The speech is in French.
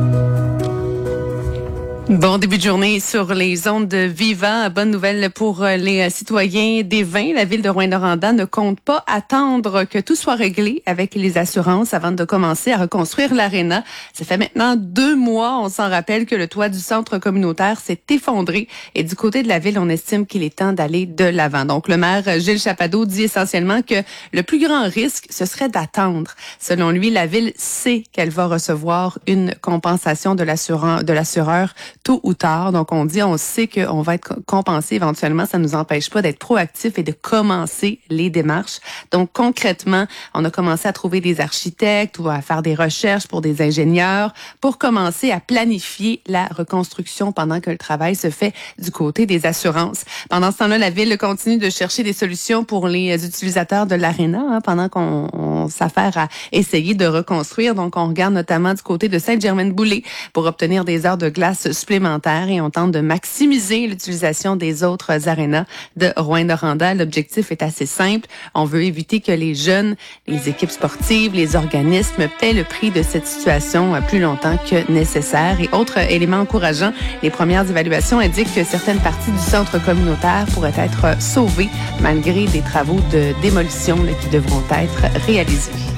Bon début de journée sur les ondes de Viva. Bonne nouvelle pour les citoyens des Vins. La ville de Rouyn-Noranda ne compte pas attendre que tout soit réglé avec les assurances avant de commencer à reconstruire l'aréna. Ça fait maintenant 2 mois, on s'en rappelle, que le toit du centre communautaire s'est effondré. Et du côté de la ville, on estime qu'il est temps d'aller de l'avant. Donc, le maire Gilles Chapado dit essentiellement que le plus grand risque, ce serait d'attendre. Selon lui, la ville sait qu'elle va recevoir une compensation de l'assureur tôt ou tard. Donc, on sait qu'on va être compensé éventuellement. Ça ne nous empêche pas d'être proactif et de commencer les démarches. Donc, concrètement, on a commencé à trouver des architectes ou à faire des recherches pour des ingénieurs pour commencer à planifier la reconstruction pendant que le travail se fait du côté des assurances. Pendant ce temps-là, la ville continue de chercher des solutions pour les utilisateurs de l'aréna pendant qu'on s'affaire à essayer de reconstruire. Donc, on regarde notamment du côté de Sainte-Germaine-Boulay pour obtenir des heures de glace supplémentaires et on tente de maximiser l'utilisation des autres arénas de Rouyn-Noranda. L'objectif est assez simple. On veut éviter que les jeunes, les équipes sportives, les organismes paient le prix de cette situation plus longtemps que nécessaire. Et autre élément encourageant, les premières évaluations indiquent que certaines parties du centre communautaire pourraient être sauvées malgré des travaux de démolition qui devront être réalisés.